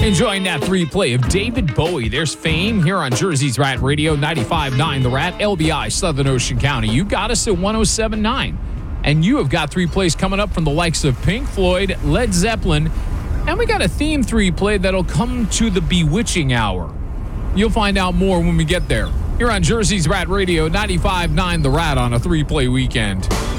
Enjoying that three-play of David Bowie. There's Fame here on Jersey's Rat Radio, 95.9 The Rat, LBI, Southern Ocean County. You got us at 107.9. And you have got three plays coming up from the likes of Pink Floyd, Led Zeppelin, and we got a theme three-play that'll come to the bewitching hour. You'll find out more when we get there. Here on Jersey's Rat Radio, 95.9 The Rat on a three-play weekend.